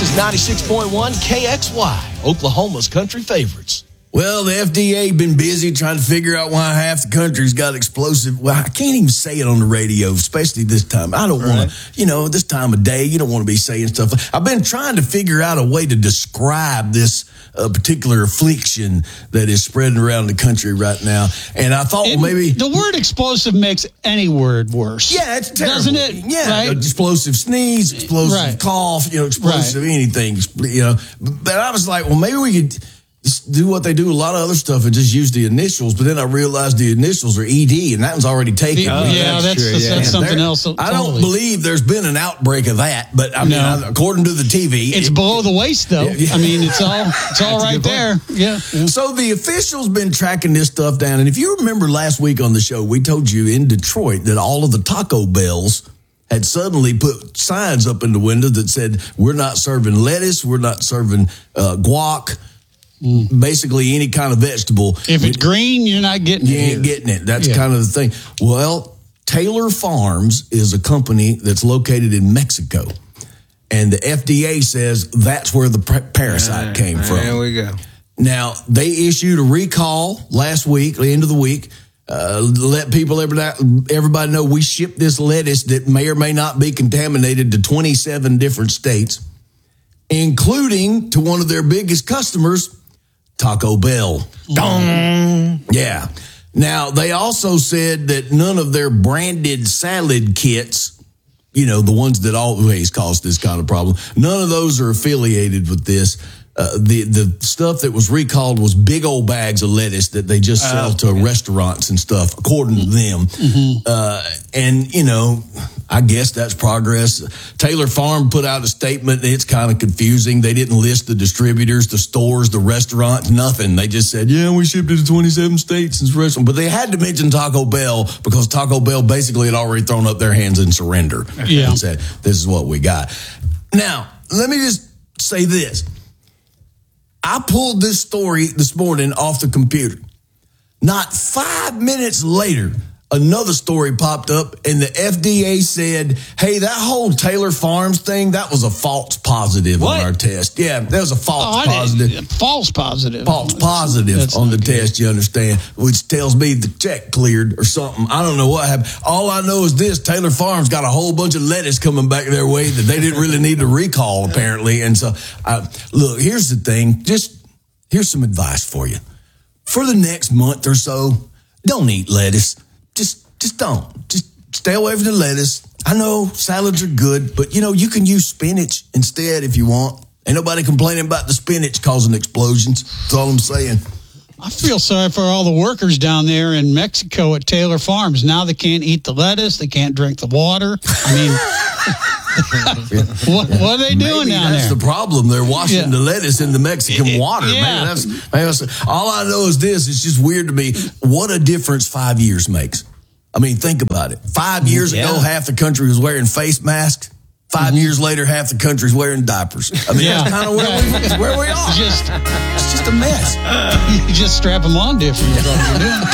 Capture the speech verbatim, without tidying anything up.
This is ninety-six point one K X Y, Oklahoma's country favorites. Well, the F D A been busy trying to figure out why half the country's got explosive. Well, I can't even say it on the radio, especially this time. I don't want Right. to, you know, this time of day, you don't want to be saying stuff. I've been trying to figure out a way to describe this uh, particular affliction that is spreading around the country right now. And I thought, It- well, maybe. the word explosive makes any word worse. Yeah, it's terrible. Doesn't it? Yeah, Right? explosive sneeze, explosive Right. cough, you know, explosive Right. anything, you know. But I was like, well, maybe we could just do what they do, a lot of other stuff, and just use the initials. But then I realized the initials are E D, and that one's already taken. Oh, yeah, that's that's, true, that's, yeah. that's something There- else. I don't totally. believe there's been an outbreak of that, but I mean, No. I- according to the T V, It's it- below the waist, though. Yeah, yeah. I mean, it's all it's all That's a right good there. Yeah. yeah. So the officials been tracking this stuff down, and if you remember last week on the show, we told you in Detroit that all of the Taco Bells had suddenly put signs up in the window that said, "We're not serving lettuce, we're not serving uh, guac, basically any kind of vegetable. If it's green, you're not getting You it. ain't getting it." That's Yeah. kind of the thing. Well, Taylor Farms is a company that's located in Mexico, and the F D A says that's where the pa- parasite came from. There we go. Now, they issued a recall last week, the end of the week, uh, let people, everybody know we ship this lettuce that may or may not be contaminated to twenty-seven different states, including to one of their biggest customers, Taco Bell. Dong. Yeah. Now, they also said that none of their branded salad kits, you know, the ones that always cause this kind of problem, none of those are affiliated with this. Uh, the the stuff that was recalled was big old bags of lettuce that they just sell Oh, to okay. restaurants and stuff, according to them. Uh, and, you know, I guess that's progress. Taylor Farm put out a statement. It's kind of confusing. They didn't list the distributors, the stores, the restaurants, nothing. They just said, yeah, we shipped it to twenty-seven states and restaurants. But they had to mention Taco Bell because Taco Bell basically had already thrown up their hands in surrender Yeah. and said, this is what we got. Now, let me just say this. I pulled this story this morning off the computer. Not five minutes later, another story popped up, and the F D A said, hey, that whole Taylor Farms thing, that was a false positive What? on our test. Yeah, that was a false Oh, I positive. didn't- false positive. False positive That's on the not good. test, you understand, which tells me the check cleared or something. I don't know what happened. All I know is this: Taylor Farms got a whole bunch of lettuce coming back their way that they didn't really need to recall, apparently. And so, uh, look, here's the thing. Just here's some advice for you. For the next month or so, don't eat lettuce. Just, just don't. Just stay away from the lettuce. I know salads are good, but, you know, you can use spinach instead if you want. Ain't nobody complaining about the spinach causing explosions. That's all I'm saying. I feel sorry for all the workers down there in Mexico at Taylor Farms. Now they can't eat the lettuce. They can't drink the water. I mean, what, what are they doing Maybe down that's there? the problem. They're washing Yeah. the lettuce in the Mexican water. Yeah. Man, that's, man, that's- all I know is this. It's just weird to me what a difference five years makes. I mean, think about it. Five years ago, Yeah. half the country was wearing face masks. Five years later, half the country's wearing diapers. I mean, Yeah. that's kind of where, we, where we are. Just, It's just a mess. you just strap them on different. is all you're doing.